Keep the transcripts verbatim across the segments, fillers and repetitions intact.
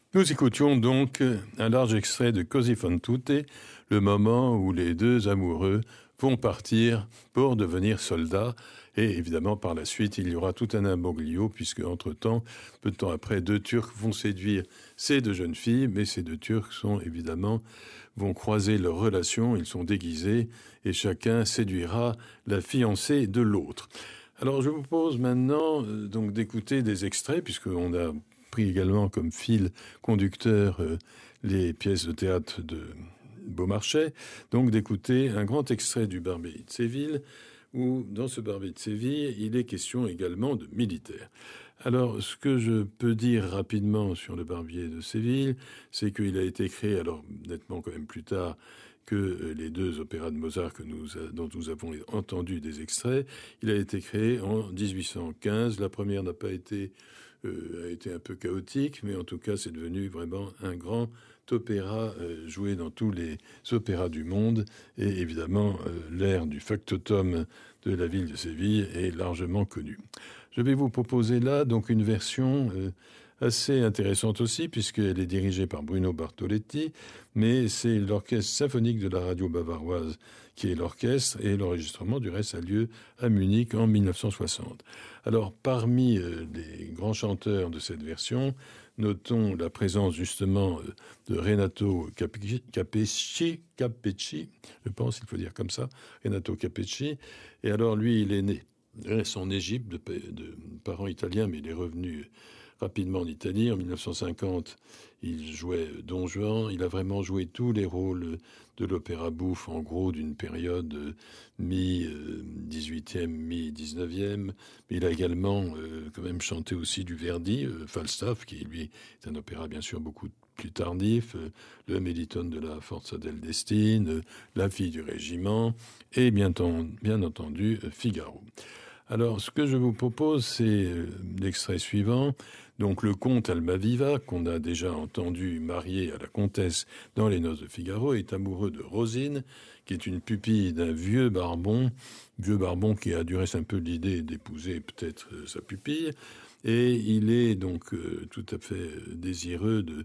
Nous écoutions donc un large extrait de Così fan tutte, le moment où les deux amoureux vont partir pour devenir soldats. Et évidemment, par la suite, il y aura tout un imbroglio, puisque entre-temps, peu de temps après, deux Turcs vont séduire ces deux jeunes filles, mais ces deux Turcs sont évidemment vont croiser leurs relations, ils sont déguisés, et chacun séduira la fiancée de l'autre. Alors, je vous propose maintenant euh, donc d'écouter des extraits, puisqu'on a pris également comme fil conducteur euh, les pièces de théâtre de Beaumarchais, donc d'écouter un grand extrait du Barbier de Séville, où dans ce Barbier de Séville, il est question également de militaires. Alors, ce que je peux dire rapidement sur le Barbier de Séville, c'est qu'il a été créé, alors nettement quand même plus tard que les deux opéras de Mozart que nous, dont nous avons entendu des extraits, il a été créé en dix-huit cent quinze. La première n'a pas été, euh, a été un peu chaotique, mais en tout cas, c'est devenu vraiment un grand opéra euh, joué dans tous les opéras du monde. Et évidemment, euh, l'air du factotum de la ville de Séville est largement connu. Je vais vous proposer là donc une version euh, assez intéressante aussi, puisqu'elle est dirigée par Bruno Bartoletti, mais c'est l'orchestre symphonique de la radio bavaroise qui est l'orchestre, et l'enregistrement du reste a lieu à Munich en mille neuf cent soixante. Alors, parmi euh, les grands chanteurs de cette version, notons la présence justement euh, de Renato Capecci, Capecci, Capecci, je pense qu'il faut dire comme ça, Renato Capecci, et alors lui, il est né en Égypte, de, de parents italiens, mais il est revenu rapidement en Italie. En mille neuf cent cinquante, il jouait Don Juan. Il a vraiment joué tous les rôles de l'opéra bouffe, en gros, d'une période mi-dix-huitième, mi-dix-neuvième. Mais il a également euh, quand même chanté aussi du Verdi, euh, Falstaff, qui, lui, est un opéra, bien sûr, beaucoup plus tardif, euh, le Méliton de la Forza del Destino, euh, La fille du régiment, et bien, bien entendu, euh, Figaro. Alors, ce que je vous propose, c'est l'extrait suivant. Donc, le comte Almaviva, qu'on a déjà entendu marié à la comtesse dans Les Noces de Figaro, est amoureux de Rosine, qui est une pupille d'un vieux barbon, vieux barbon qui a du reste un peu l'idée d'épouser peut-être sa pupille. Et il est donc euh, tout à fait désireux de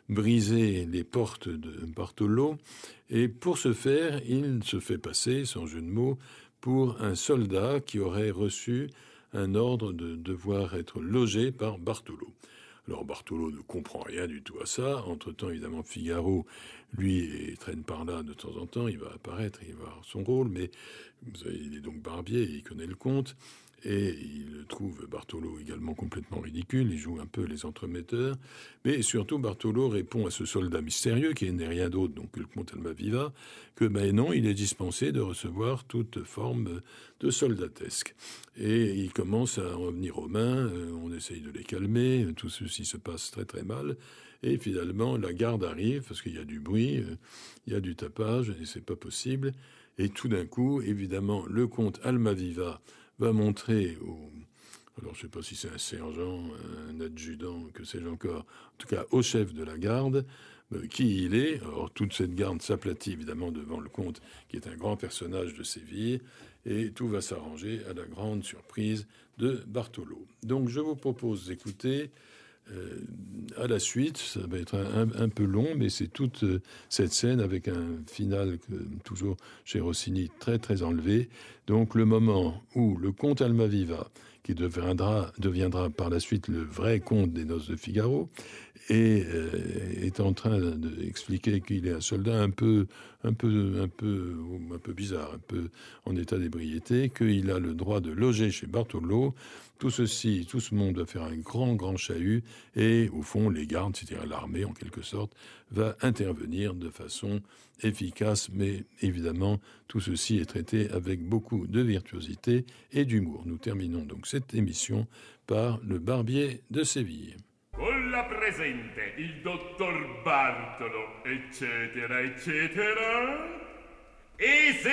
briser les portes de Bartolo. Et pour ce faire, il se fait passer, sans jeu de mots, pour un soldat qui aurait reçu un ordre de devoir être logé par Bartolo. Alors Bartolo ne comprend rien du tout à ça. Entre-temps, évidemment, Figaro, lui, traîne par là de temps en temps. Il va apparaître, il va avoir son rôle, mais vous savez, il est donc barbier, il connaît le conte. Et il trouve Bartolo également complètement ridicule. Il joue un peu les entremetteurs. Mais surtout, Bartolo répond à ce soldat mystérieux, qui n'est rien d'autre donc que le comte Almaviva, que ben non, il est dispensé de recevoir toute forme de soldatesque. Et il commence à en venir aux mains. On essaye de les calmer. Tout ceci se passe très très mal. Et finalement, la garde arrive, parce qu'il y a du bruit, il y a du tapage, et c'est pas possible. Et tout d'un coup, évidemment, le comte Almaviva va montrer au, alors je ne sais pas si c'est un sergent, un adjudant, que sais-je encore, en tout cas au chef de la garde, euh, qui il est. Alors toute cette garde s'aplatit évidemment devant le comte, qui est un grand personnage de Séville, et tout va s'arranger à la grande surprise de Bartolo. Donc je vous propose d'écouter euh, à la suite, ça va être un, un, un peu long, mais c'est toute euh, cette scène avec un final que, toujours chez Rossini très très enlevé. Donc le moment où le comte Almaviva, qui deviendra, deviendra par la suite le vrai comte des Noces de Figaro, et euh, est en train d'expliquer qu'il est un soldat un peu, un peu, un peu, un peu bizarre, un peu en état d'ébriété, qu'il a le droit de loger chez Bartolo. Tout ceci, tout ce monde va faire un grand, grand chahut, et au fond, les gardes, c'est-à-dire l'armée en quelque sorte, va intervenir de façon efficace, mais évidemment, tout ceci est traité avec beaucoup de virtuosité et d'humour. Nous terminons donc cette émission par le Barbier de Séville. Con la presente il dottor Bartolo, eccetera, eccetera. E se